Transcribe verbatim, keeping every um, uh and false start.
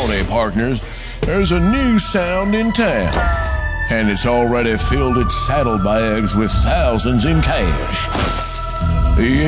Howdy, partners. There's a new sound in town, and it's already filled its saddlebags with thousands in cash. The